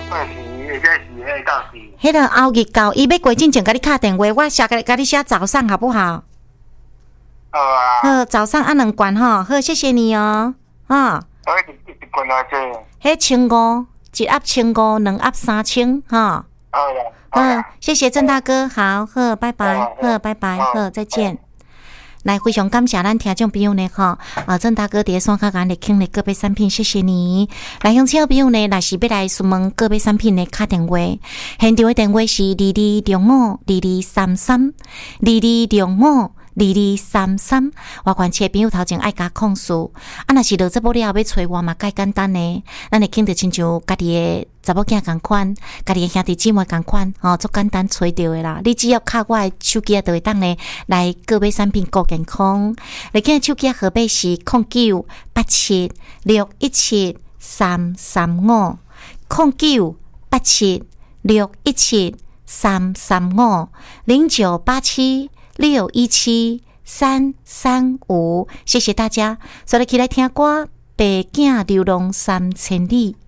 或者是下到时。 迄个后日到，伊要过进前甲你敲电话，我写甲你写早上好不好？ 好啊。 好，早上按2罐吼，好，谢谢你哦，啊。 一罐偌济？ 迄1,500，一盒1,500，2盒3,000，哈。 好啦。 谢谢郑大哥，好，好，拜拜，好，拜拜，好，再见。来，非常感谢咱听众朋友呢，郑大哥伫线卡甲咱咧倾咧个别产品，谢谢你。来，乡亲朋友呢，若是要来询问个别产品的打电话，现场的电话是22052233，22052233。外县市的朋友头前爱加控诉，若是落节目了后要找我嘛，介简单呢。咱会经着亲像家己的查某囝共款，家己的兄弟姊妹共款，足简单找到的啦。你只要敲我的手机就会当呢来购买产品顾健康。来今日手机号码是0987617335 0987617335 0987617335。谢谢大家，所以起来听歌，白囝流浪3千里。